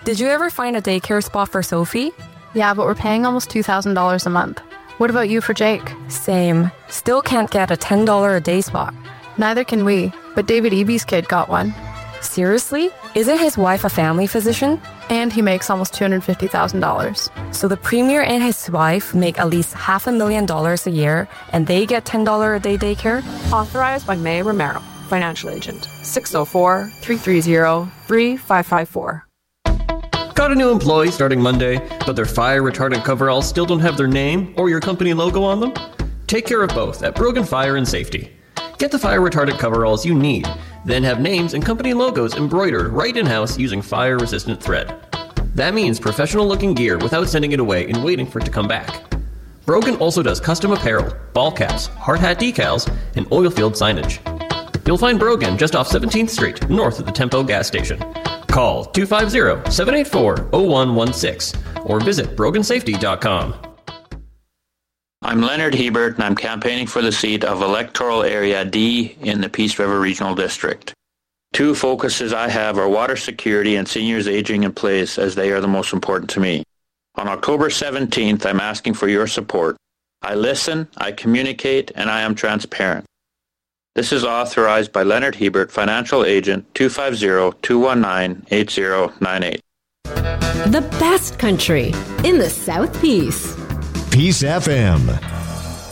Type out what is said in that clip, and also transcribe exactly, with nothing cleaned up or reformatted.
Did you ever find a daycare spot for Sophie? Yeah, but we're paying almost two thousand dollars a month. What about you for Jake? Same. Still can't get a ten dollars a day spot. Neither can we, but David Eby's kid got one. Seriously? Isn't his wife a family physician? And he makes almost two hundred fifty thousand dollars. So the premier and his wife make at least half a million dollars a year, and they get ten dollars a day daycare? Authorized by May Romero, financial agent. six oh four, three three zero, three five five four. Got a new employee starting Monday, but their fire-retardant coveralls still don't have their name or your company logo on them? Take care of both at Brogan Fire and Safety. Get the fire-retardant coveralls you need, then have names and company logos embroidered right in-house using fire-resistant thread. That means professional-looking gear without sending it away and waiting for it to come back. Brogan also does custom apparel, ball caps, hard hat decals, and oil field signage. You'll find Brogan just off seventeenth Street, north of the Tempo gas station. Call two five zero, seven eight four, zero one one six or visit brogan safety dot com. I'm Leonard Hebert, and I'm campaigning for the seat of electoral area D in the Peace River Regional District. Two focuses I have are water security and seniors aging in place, as they are the most important to me. On October seventeenth, I'm asking for your support. I listen, I communicate, and I am transparent. This is authorized by Leonard Hebert, financial agent, two five zero, two one nine, eight zero nine eight. The best country in the South Peace. Peace F M.